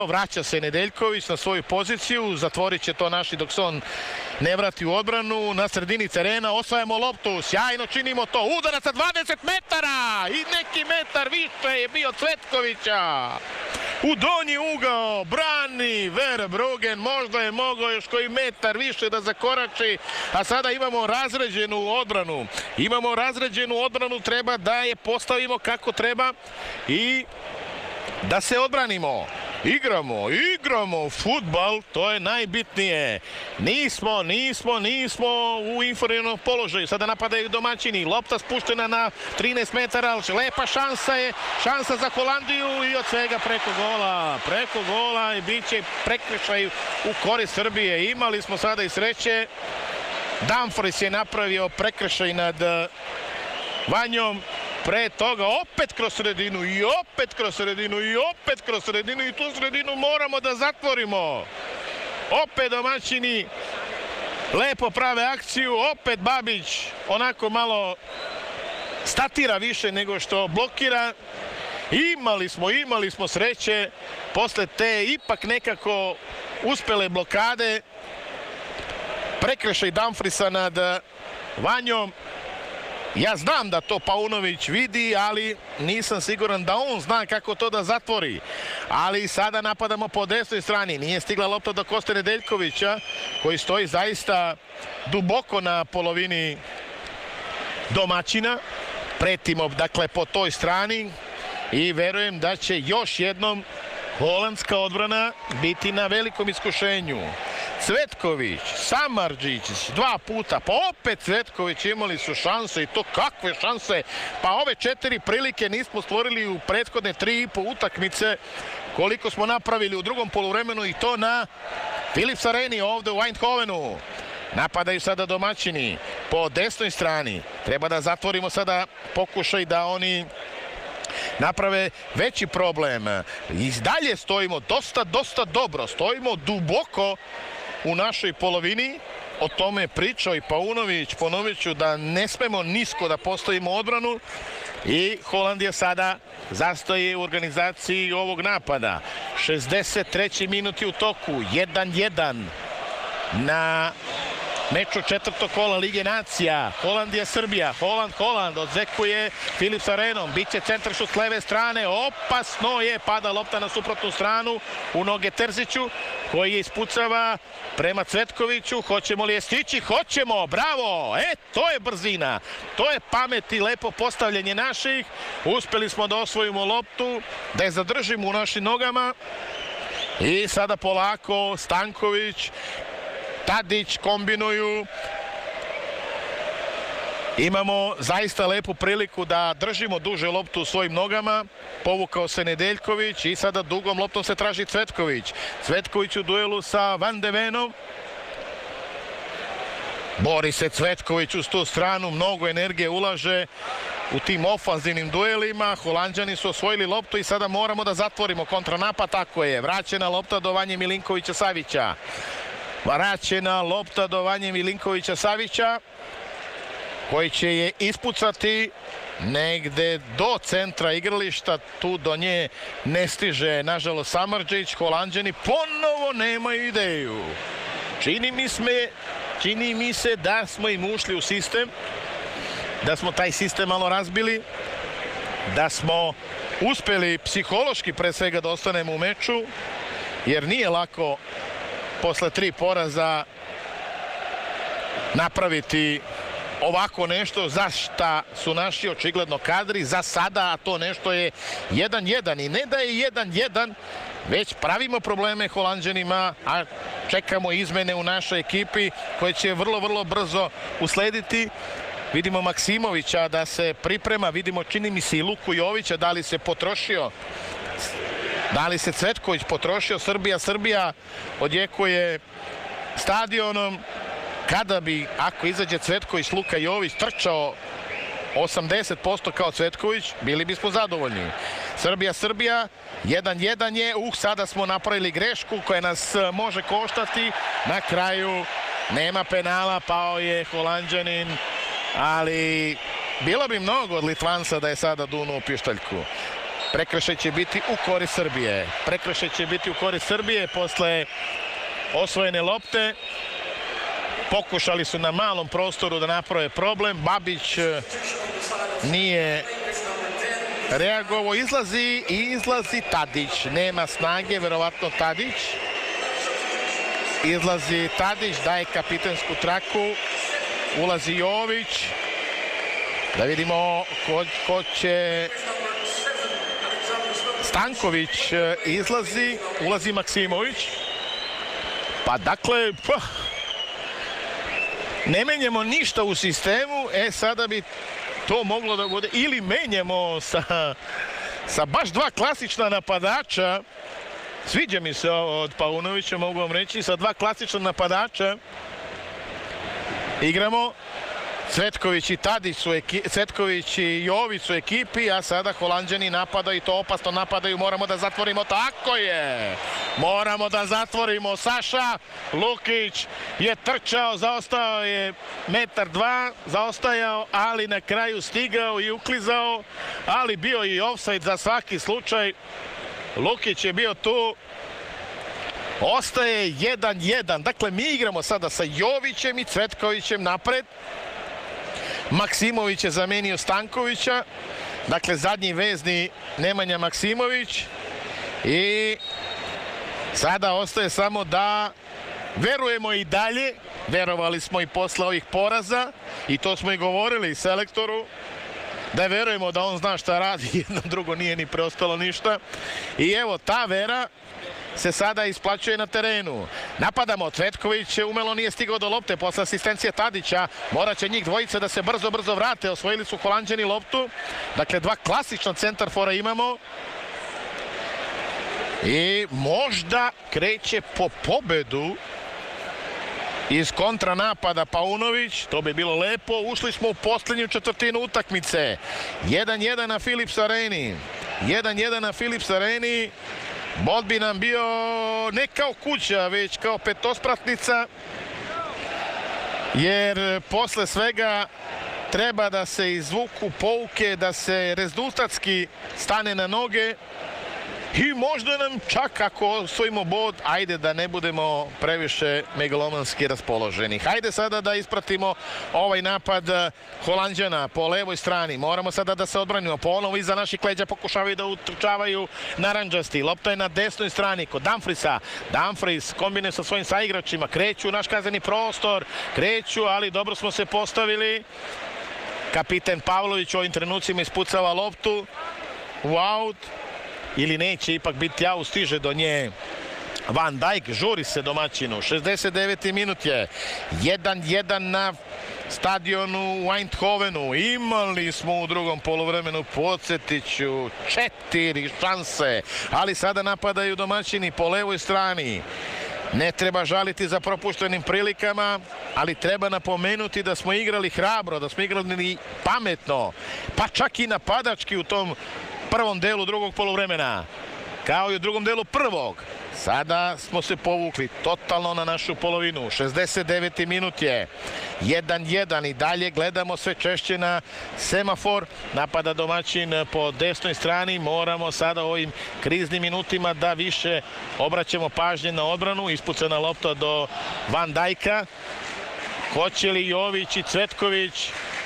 Vraća se Nedeljković na svoju poziciju, zatvorit će to naši dok se on ne vrati u odbranu. Na sredini terena osvajamo loptu, sjajno činimo to, udarac sa 20 metara i neki metar više je bio Cvetkovića. U donji ugao brani Verbruggen, možda je mogao još koji metar više da zakorači, a sada imamo razređenu odbranu. Imamo razređenu odbranu, treba da je postavimo kako treba i da se odbranimo. Igramo fudbal, to je najbitnije. Nismo u inferiornom položaju. Sada napadaju domaćini, lopta spuštena na 13 metara, ali lepa šansa je, šansa za Holandiju i od svega preko gola i bit će prekršaj u korist Srbije. Imali smo sada i sreće. Dumfries je napravio prekršaj nad Vanjom. Pre toga opet kroz sredinu i opet kroz sredinu i tu sredinu moramo da zatvorimo. Opet domaćini lepo prave akciju, opet Babić onako malo statira više nego što blokira. Imali smo sreće posle te ipak nekako uspele blokade. Prekršaj Dumfriesa nad Vanjom. Ja znam da to Paunović vidi, ali nisam siguran da on zna kako to da zatvori. Ali sada napadamo po desnoj strani. Nije stigla lopta do Koste Nedeljkovića, koji stoji zaista duboko na polovini domaćina. Pretimo, dakle, po toj strani i verujem da će još jednom holandska odbrana biti na velikom iskušenju. Cvetković, Samardžić, 2 puta, pa opet Cvetković, imali su šanse i to kakve šanse, pa ove 4 prilike nismo stvorili u prethodne 3,5 utakmice koliko smo napravili u drugom poluvremenu i to na Philips Areni ovde u Eindhovenu. Napadaju sada domaćini po desnoj strani, treba da zatvorimo sada pokušaj da oni naprave veći problem. I dalje stojimo dosta dobro, stojimo duboko u našoj polovini. O tome je pričao i Paunović. Ponovit ću da ne smemo nisko da postavimo odbranu i Holandija sada zastoji u organizaciji ovog napada. 63. minut je u toku, 1-1 na meču četvrtog kola Lige nacija. Holandija-Srbija, Holand odzekuje Philips Arenom, biće centaršut s leve strane, opasno je, pada lopta na suprotnu stranu u noge Terziću, koji je ispucava prema Cvetkoviću. Hoćemo li je stići? Hoćemo, bravo, to je brzina, to je pamet i lepo postavljanje naših. Uspeli smo da osvojimo loptu, da je zadržimo u našim nogama i sada polako Stanković, Tadić kombinuju. Imamo zaista lepu priliku da držimo duže loptu u svojim nogama. Povukao se Nedeljković i sada dugom loptom se traži Cvetković. Cvetković u duelu sa Van de Venom. Bori se Cvetković uz tu stranu, mnogo energije ulaže u tim ofanzivnim duelima. Holanđani su osvojili loptu i sada moramo da zatvorimo kontranapad, tako je. Vraćena lopta do Vanje Milinkovića-Savića. Vraćena lopta do Vanje Milinkovića-Savića, koji će je ispucati negde do centra igrališta. Tu do nje ne stiže, nažalost, Samardžić. Holanđani ponovo nemaju ideju. Čini mi se da smo im ušli u sistem, da smo taj sistem malo razbili, da smo uspeli psihološki pre svega da ostanemo u meču, jer nije lako posle 3 poraza napraviti ovako nešto za šta su naši očigledno kadri za sada, a to nešto je 1-1 i ne da je 1-1, već pravimo probleme Holanđanima, a čekamo izmene u našoj ekipi koje će vrlo brzo uslediti. Vidimo Maksimovića da se priprema, vidimo čini mi se i Luku Jovića, da li se potrošio, da li se Cvetković potrošio. Srbija odjekuje stadionom. Kada bi, ako izađe Cvetković, Luka Jović trčao 80% kao Cvetković, bili bismo zadovoljni. Srbija, 1-1 je, sada smo napravili grešku koja nas može koštati. Na kraju nema penala, pao je Holanđanin, ali bilo bi mnogo od Litvanca da je sada dunuo u pištaljku. Prekršaj će biti u korist Srbije. Prekršaj će biti u korist Srbije posle osvojene lopte. Pokušali su na malom prostoru da naprave problem. Babić nije reagovao. Izlazi Tadić. Nema snage, verovatno Tadić. Izlazi Tadić, daje kapitensku traku. Ulazi Jović. Da vidimo ko će... Stanković izlazi. Ulazi Maksimović. Pa dakle... Ne menjamo ništa u sistemu. Sada bi to moglo da bude... Ili menjamo sa baš dva klasična napadača. Sviđa mi se ovo od Paunovića, mogu vam reći. Sa dva klasična napadača igramo. Cvetković i Jović su ekipi, a sada Holanđani napadaju, i to opasno napadaju. Moramo da zatvorimo, tako je! Moramo da zatvorimo. Saša Lukić je trčao, zaostao je 1,2 m, zaostajao, ali na kraju stigao i uklizao, ali bio i ofsajd za svaki slučaj. Lukić je bio tu. Ostaje 1-1. Dakle, mi igramo sada sa Jovićem i Cvetkovićem napred. Maksimović je zamenio Stankovića. Dakle, zadnji vezni Nemanja Maksimović. I sada ostaje samo da verujemo i dalje. Verovali smo i posle ovih poraza. I to smo i govorili selektoru. Da verujemo da on zna šta radi. Jedno drugo nije ni preostalo ništa. I evo, ta vera se sada isplaćuje na terenu. Napadamo, Cvetković umelo nije stigao do lopte posle asistencije Tadića. Morat će njih dvojica da se brzo vrate. Osvojili su Holanđani loptu. Dakle, dva klasična centarfora imamo. I možda kreće po pobedu iz kontranapada Paunović. To bi bilo lepo. Ušli smo u posljednju četvrtinu utakmice. 1-1 na Philips Areni. 1-1 na Philips Areni. Bod bi nam bio ne kao kuća, već kao petospratnica, jer posle svega treba da se izvuku pouke, da se rezultatski stane na noge i možda nam čak ako osvojimo bod, ajde da ne budemo previše megalomanski raspoloženi. Hajde sada da ispratimo ovaj napad Holanđana po levoj strani. Moramo sada da se odbranimo. Ponovo iza naših leđa pokušavaju da utrčavaju naranđasti. Lopta je na desnoj strani kod Dumfriesa. Dumfries kombinuje sa svojim saigračima. Kreću u naš kazneni prostor. Kreću, ali dobro smo se postavili. Kapiten Pavlović u ovim trenucima ispucava loptu u aut. Ili neće ipak biti aut, stiže do nje Van Dijk, žuri se domaćinu. 69. minut je. 1-1 na stadionu u Eindhovenu. Imali smo u drugom poluvremenu, podsjetiću, 4 šanse, ali sada napadaju domaćini po levoj strani. Ne treba žaliti za propuštenim prilikama, ali treba napomenuti da smo igrali hrabro, da smo igrali pametno, pa čak i napadački u tom prvom delu drugog poluvremena, kao i u drugom delu prvog. Sada smo se povukli totalno na našu polovinu. 69. minut je. 1-1 i dalje gledamo sve češće na semafor. Napada domaćin po desnoj strani. Moramo sada u ovim kriznim minutima da više obraćamo pažnje na odbranu. Ispucana lopta do Van Dijka. Hoće li Jović i Cvetković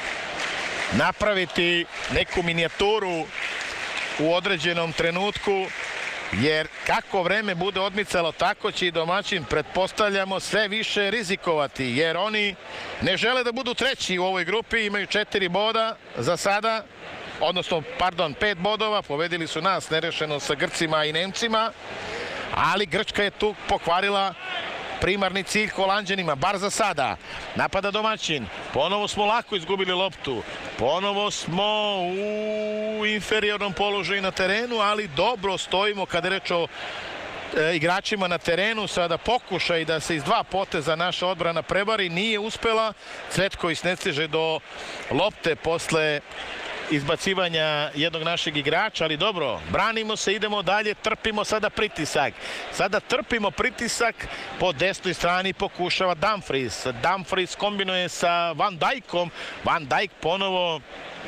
napraviti neku minijaturu u određenom trenutku, jer kako vreme bude odmicalo, tako će i domaćin, pretpostavljamo, sve više rizikovati, jer oni ne žele da budu treći u ovoj grupi, imaju 4 boda za sada, odnosno, 5 bodova, pobedili su nas nerešeno sa Grcima i Nemcima, ali Grčka je tu pokvarila primarni cilj Holanđanima, bar za sada. Napada domaćin, ponovo smo lako izgubili loptu, ponovo smo u inferiornom položaju na terenu, ali dobro stojimo kada je reč o igračima na terenu. Sada pokušaj da se iz dva poteza naša odbrana prevari, nije uspela. Cvetković ne stiže do lopte posle izbacivanja jednog našeg igrača, ali dobro, branimo se, idemo dalje, trpimo sada pritisak. Sada trpimo pritisak po desnoj strani, pokušava Dumfries. Dumfries kombinuje sa Van Dijkom. Van Dijk ponovo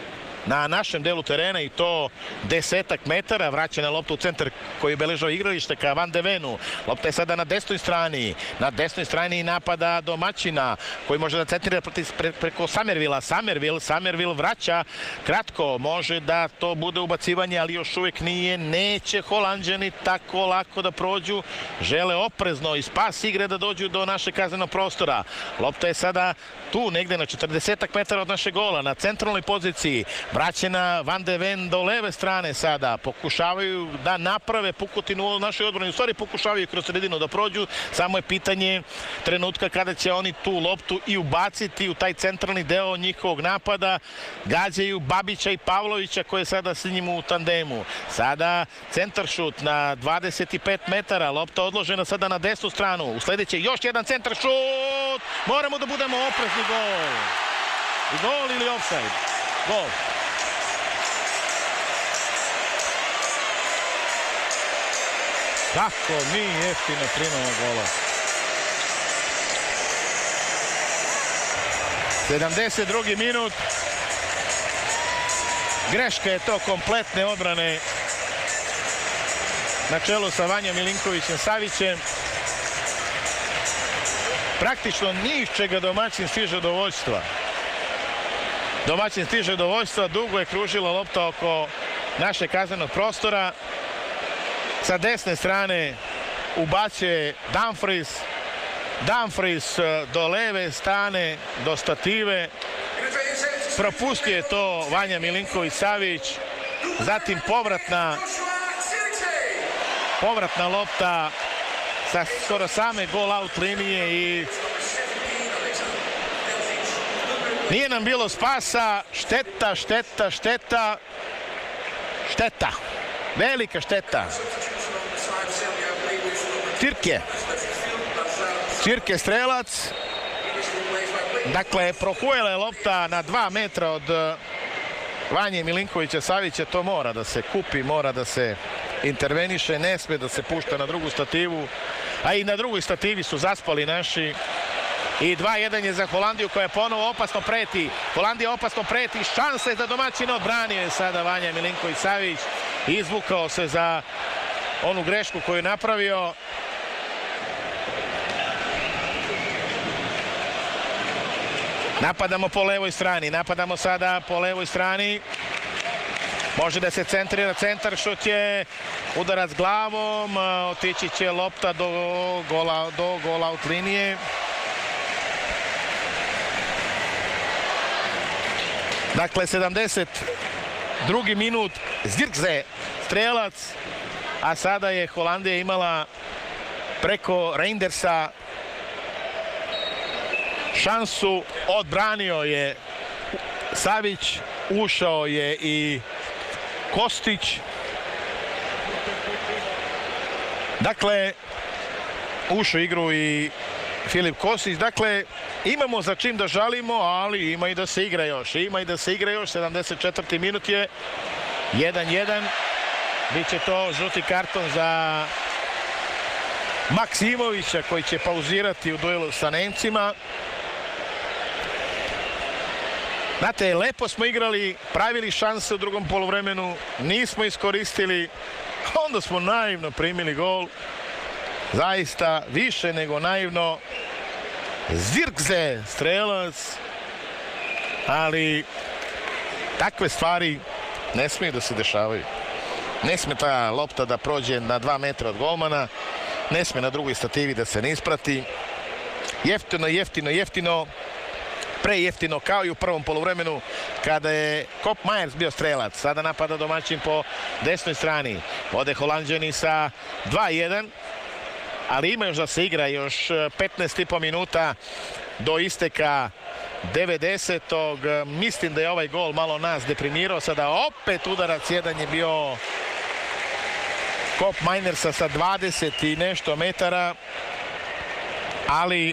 na našem delu terena i to 10 metara. Vraćena lopta u centar koji obeležava igralište ka Van de Venu. Lopta je sada na desnoj strani. Na desnoj strani napada domaćina koji može da centrira preko Somervilla. Somerville vraća kratko. Može da to bude ubacivanje, ali još uvijek nije. Neće Holanđani tako lako da prođu. Žele oprezno i spas igre da dođu do našeg kaznenog prostora. Lopta je sada tu negde na 40 metara od našeg gola, na centralnoj poziciji. Vraćena Van de Ven do leve strane sada. Pokušavaju da naprave pukotinu u našoj odbrani. U stvari pokušavaju kroz sredinu da prođu. Samo je pitanje trenutka kada će oni tu loptu i ubaciti u taj centralni deo njihovog napada. Gađaju Babića i Pavlovića koji je sada s njim u tandemu. Sada centar šut na 25 metara. Lopta odložena sada na desnu stranu. U sledeće još jedan centar šut. Moramo da budemo oprezni. Gol. Gol ili ofsajd? Gol. Kako mi jeftino primamo gola. 72. minut. Greška je to kompletne odbrane na čelu sa Vanjom Milinkovićem Savićem. Praktično ni iz čega domaćin stiže do vođstva. Domaćin stiže do vođstva, dugo je kružila lopta oko našeg kaznenog prostora. Sa desne strane ubacuje Dumfries. Dumfries do leve strane, do stative. Propustio je to Vanja Milinković Savić. Zatim povratna lopta sa skoro same gol out linije i nije nam bilo spasa. Šteta. Velika šteta. Cirke strelac. Dakle, prohujela je lopta na 2 metra od Vanje Milinkovića Savića. To mora da se kupi, mora da se interveniše, ne sme da se pušta na drugu stativu, a i na drugoj stativi su zaspali naši. I 2-1 je za Holandiju koja ponovo opasno preti. Holandija opasno preti, šansa je za domaćina, odbranio je sada Vanja Milinković Savić. Izvukao se za onu grešku koju je napravio. Napadamo po levoj strani, napadamo sada po levoj strani. Može da se centrira, centar šut je udarac glavom, otići će lopta do goal out linije. Dakle, 72. minut, Zirkze strelac, a sada je Holandija imala preko Reindersa šansu, odbranio je Savić, ušao je i Kostić. Dakle, ušao igru i Filip Kostić. Dakle, imamo za čim da žalimo, ali ima i da se igra još. 74. minut je 1-1. Biće to žuti karton za Maksimovića koji će pauzirati u duelu sa Nemcima. Znate, lepo smo igrali, pravili šanse u drugom poluvremenu, nismo iskoristili, onda smo naivno primili gol. Zaista više nego naivno. Zirkze strelac, ali takve stvari ne smiju da se dešavaju. Ne smije ta lopta da prođe na 2 metra od golmana, ne smije na drugoj stativi da se ne isprati. Jeftino, prejeftino, kao i u prvom poluvremenu kada je Kop Majers bio strelac. Sada napada domaćin po desnoj strani. Vode Holanđani sa 2-1, ali ima još da se igra, još 15,5 minuta do isteka 90. Mislim da je ovaj gol malo nas deprimirao. Sada opet udarac, jedan je bio Kop Majersa sa 20 i nešto metara, ali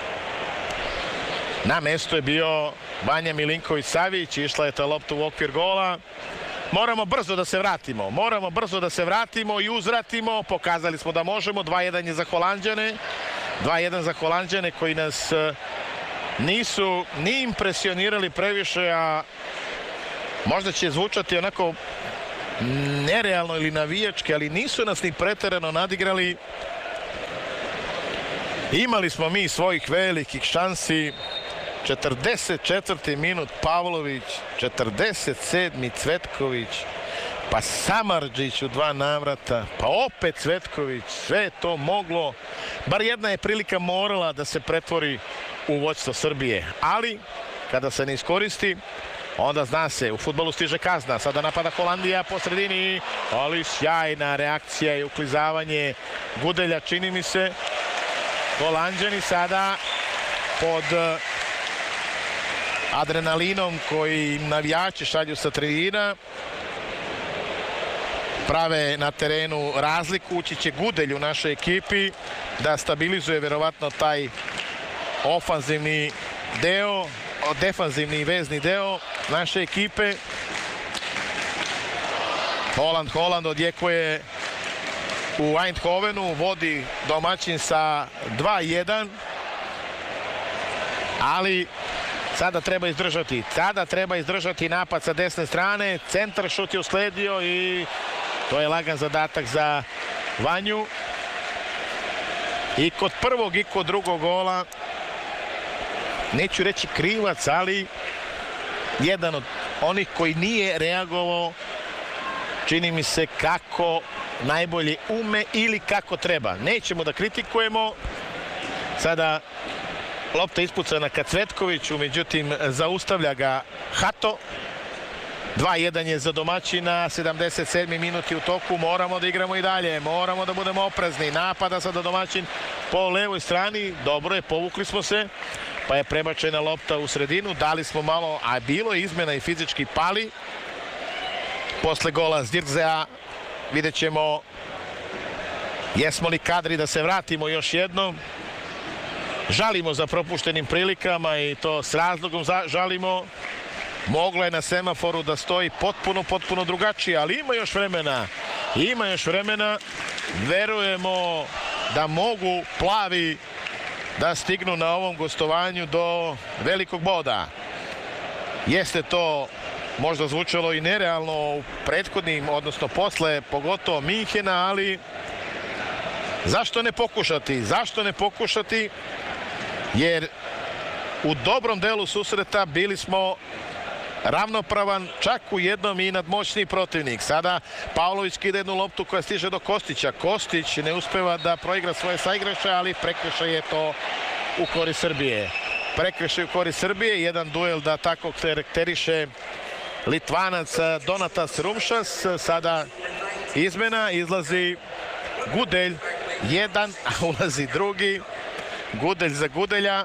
na mestu je bio Vanja Milinković Savić. Išla je ta lopta u okvir gola. Moramo brzo da se vratimo i uzvratimo. Pokazali smo da možemo. 2-1 je za Holanđane. 2-1 za Holanđane koji nas nisu ni impresionirali previše, a možda će zvučati onako nerealno ili navijački, ali nisu nas ni preterano nadigrali. Imali smo mi svojih velikih šansi. 44. minut Pavlović, 47. Cvetković, pa Samardžić u 2 navrata, pa opet Cvetković. Sve je to moglo, bar jedna je prilika morala da se pretvori u vođstvo Srbije, ali kada se ne iskoristi, onda zna se, u fudbalu stiže kazna. Sada napada Holandija po sredini, ali sjajna reakcija i uklizavanje Gudelja, čini mi se. Holanđani sada pod adrenalinom koji navijači šalju sa tribina prave na terenu razliku. Ući će Gudelj u našoj ekipi da stabilizuje verovatno taj ofanzivni deo, defanzivni i vezni deo naše ekipe. Holand odjekuje u Eindhovenu, vodi domaćin sa 2-1, ali sada treba izdržati napad sa desne strane. Centar šut je usledio i to je lagan zadatak za Vanju. I kod prvog i kod drugog gola, neću reći krivac, ali jedan od onih koji nije reagovao, čini mi se, kako najbolje ume ili kako treba. Nećemo da kritikujemo. Sada lopta ispucana ka Cvetkoviću, međutim zaustavlja ga Hato. 2-1 je za domaćina, 77. minuti u toku. Moramo da igramo i dalje, moramo da budemo oprezni. Napada sada domaćin po levoj strani. Dobro je, povukli smo se, pa je prebačena lopta u sredinu. Dali smo malo, a bilo je izmena i fizički pali. Posle gola Zdirdzea vidjet ćemo jesmo li kadri da se vratimo još jednom. Žalimo za propuštenim prilikama i to s razlogom žalimo. Moglo je na semaforu da stoji potpuno drugačije, ali ima još vremena. Verujemo da mogu plavi da stignu na ovom gostovanju do velikog boda. Jeste to možda zvučalo i nerealno u prethodnim, odnosno posle, pogotovo Minhena, ali zašto ne pokušati? Jer u dobrom delu susreta bili smo ravnopravan, čak u jednom i nadmoćniji protivnik. Sada Pavlović kida jednu loptu koja stiže do Kostića. Kostić ne uspeva da proigra svoje saigrače, ali prekršaj je to u korist Srbije. Jedan duel da tako karakteriše Litvanac Donatas Rumšas. Sada izmena, izlazi Gudelj, jedan, a ulazi drugi. Gudelj za Gudelja.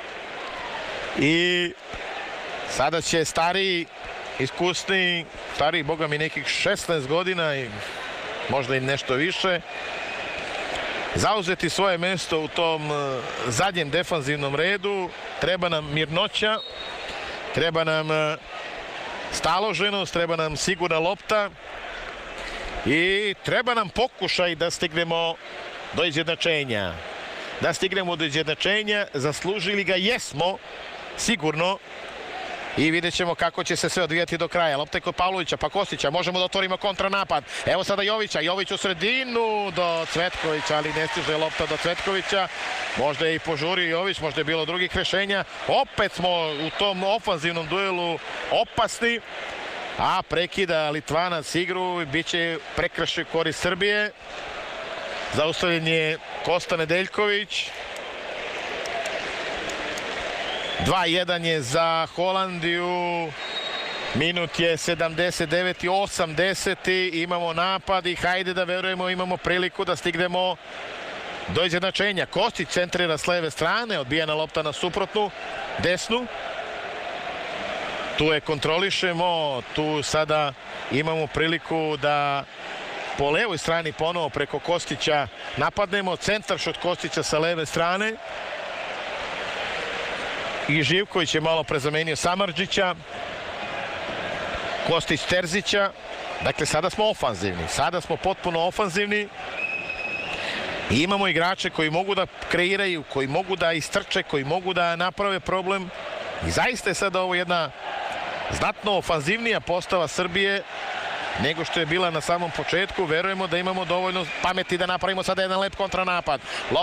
I sada će stariji, iskusniji, stariji, boga mi, nekih 16 godina i možda i nešto više, zauzeti svoje mesto u tom zadnjem defanzivnom redu. Treba nam mirnoća, treba nam staloženost, treba nam sigurna lopta i treba nam pokušaj da stignemo do izjednačenja. Zaslužili ga jesmo, sigurno. I vidjet ćemo kako će se sve odvijati do kraja. Lopta je kod Pavlovića, pa Kostića. Možemo da otvorimo kontranapad. Evo sada Jovića. Jović u sredinu do Cvetkovića, ali ne stiže lopta do Cvetkovića. Možda je i požurio Jović, možda je bilo drugih rešenja. Opet smo u tom ofanzivnom duelu opasni. A prekida Litvanac igru i bit će prekršaj u korist Srbije. Zaustavljen je Kosta Nedeljković. 2-1 je za Holandiju. Minut je 79 i 80. Imamo napad i hajde da verujemo, imamo priliku da stignemo do izjednačenja. Kostić centrira s leve strane, odbijena lopta na suprotnu, desnu. Tu je kontrolišemo, tu sada imamo priliku da po levoj strani ponovo preko Kostića napadnemo. Centar šut Kostića sa leve strane. I Živković je malo prezamenio Samardžića. Kostić Terzića. Dakle, sada smo ofanzivni. Sada smo potpuno ofanzivni. I imamo igrače koji mogu da kreiraju, koji mogu da istrče, koji mogu da naprave problem. I zaista je sada ovo jedna znatno ofanzivnija postava Srbije nego što je bila na samom početku. Verujemo da imamo dovoljno pameti da napravimo sada jedan lep kontranapad.